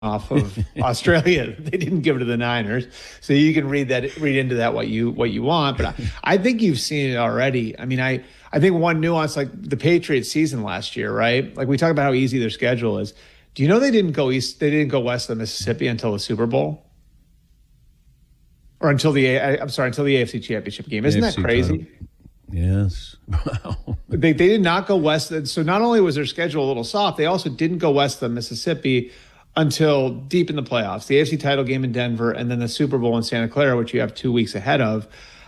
off of Australia. They didn't give it to the Niners. So you can read into that what you want. But I think you've seen it already. I mean, I think one nuance, like the Patriots season last year, right? Like we talk about how easy their schedule is. Do you know they didn't go east? They didn't go west of the Mississippi until the Super Bowl, or until the AFC Championship game. Isn't that crazy? Title. Yes. Wow. They did not go west. So not only was their schedule a little soft, they also didn't go west of the Mississippi until deep in the playoffs. The AFC title game in Denver, and then the Super Bowl in Santa Clara, which you have 2 weeks ahead of.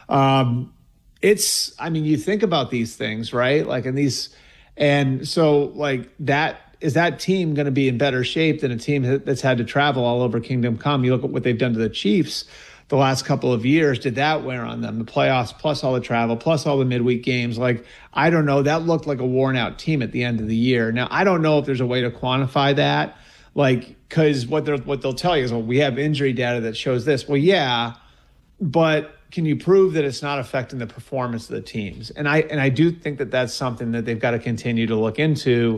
You think about these things, right? And so that. Is that team going to be in better shape than a team that's had to travel all over Kingdom Come? You look at what they've done to the Chiefs the last couple of years. Did that wear on them? The playoffs, plus all the travel, plus all the midweek games. I don't know. That looked like a worn out team at the end of the year. Now, I don't know if there's a way to quantify that. Because what they'll tell you is, well, we have injury data that shows this. Well, yeah, but can you prove that it's not affecting the performance of the teams? And I do think that that's something that they've got to continue to look into.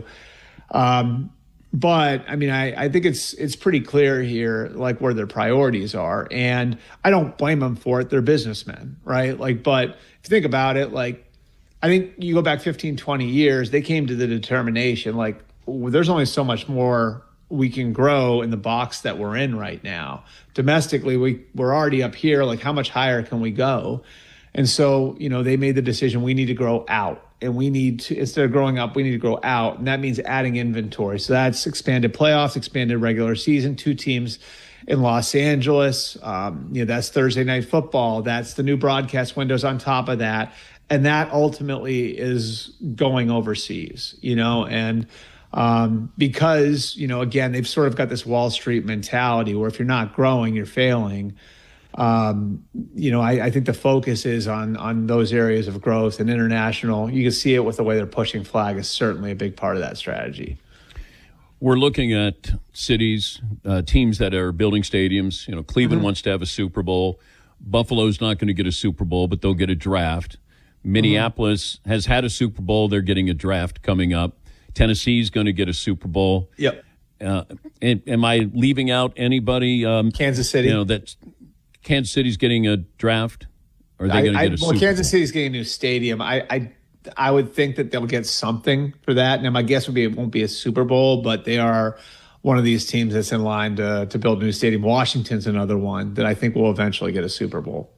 But I mean, I think it's pretty clear here, where their priorities are, and I don't blame them for it. They're businessmen, right? But if you think about it, I think you go back 15, 20 years, they came to the determination, there's only so much more we can grow in the box that we're in right now. Domestically, we're already up here. How much higher can we go? And so, they made the decision, we need to grow out. And we need to, instead of growing up, we need to grow out. And that means adding inventory. So that's expanded playoffs, expanded regular season, 2 teams in Los Angeles. That's Thursday Night Football. That's the new broadcast windows on top of that. And that ultimately is going overseas, and because, again, they've sort of got this Wall Street mentality where if you're not growing, you're failing. I think the focus is on those areas of growth and international. You can see it with the way they're pushing flag is certainly a big part of that strategy. We're looking at cities, teams that are building stadiums. Cleveland wants to have a Super Bowl. Buffalo's not going to get a Super Bowl, but they'll get a draft. Minneapolis has had a Super Bowl. They're getting a draft coming up. Tennessee's going to get a Super Bowl. Yep. Am I leaving out anybody? Kansas City. That Kansas City's getting a draft? Or are they going to get a Super Bowl? Kansas City's getting a new stadium. I would think that they'll get something for that. Now, my guess would be it won't be a Super Bowl, but they are one of these teams that's in line to build a new stadium. Washington's another one that I think will eventually get a Super Bowl.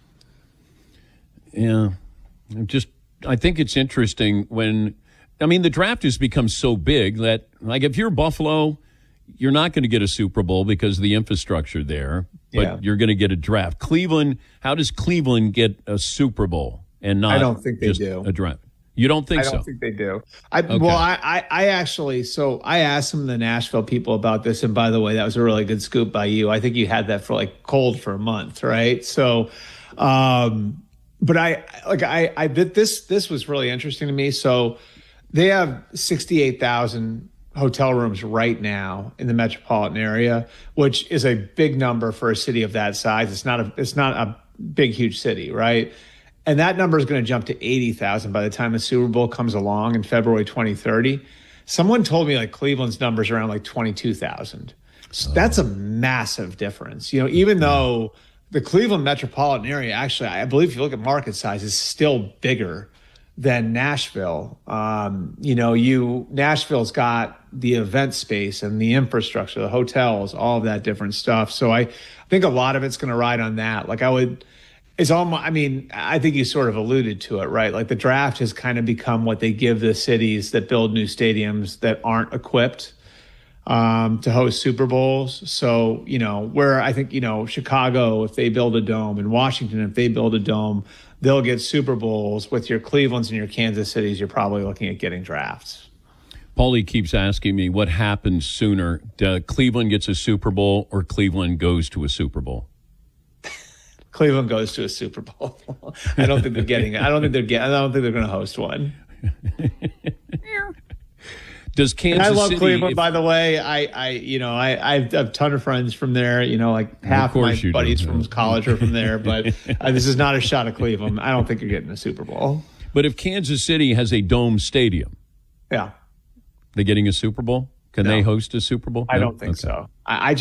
Yeah. I think it's interesting the draft has become so big that, if you're Buffalo, you're not going to get a Super Bowl because of the infrastructure there, but you're going to get a draft. Cleveland, how does Cleveland get a Super Bowl and not I don't think they do. A draft? You don't think so? I don't think they do. I actually asked some of the Nashville people about this, and by the way, that was a really good scoop by you. I think you had that for cold for a month, right? So, but this was really interesting to me. So they have 68,000 hotel rooms right now in the metropolitan area, which is a big number for a city of that size. It's not a big, huge city, right? And that number is going to jump to 80,000 by the time the Super Bowl comes along in February 2030. Someone told me Cleveland's numbers around 22,000. So that's a massive difference. Even though the Cleveland metropolitan area, actually, I believe if you look at market size, is still bigger than Nashville. Nashville's got the event space and the infrastructure, the hotels, all of that different stuff. So I think a lot of it's going to ride on that. I think you sort of alluded to it, right? The draft has kind of become what they give the cities that build new stadiums that aren't equipped to host Super Bowls. So, where I think, Chicago, if they build a dome, and Washington, if they build a dome, they'll get Super Bowls. With your Clevelands and your Kansas Cities, you're probably looking at getting drafts. Paulie keeps asking me what happens sooner. Cleveland gets a Super Bowl or Cleveland goes to a Super Bowl? Cleveland goes to a Super Bowl. I don't think they're getting it. I don't think they're going to host one. Does Kansas and I love City, Cleveland, by the way. I have a ton of friends from there. Half my buddies from college are from there. But this is not a shot at Cleveland. I don't think you're getting a Super Bowl. But if Kansas City has a dome stadium, yeah, they getting a Super Bowl? Can No. they host a Super Bowl? I No? don't think Okay. so. I